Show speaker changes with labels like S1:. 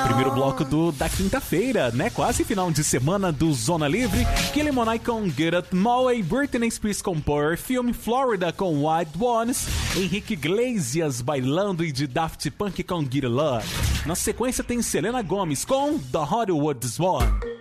S1: Primeiro bloco da quinta-feira, né? Quase final de semana do Zona Livre. Killy Monae com Get Up, Moe, Britney Spears com Perfume, Florida com White Ones, Henrique Iglesias bailando e de Daft Punk com Get Love. Na sequência tem Selena Gomez com The Hollywood Swan.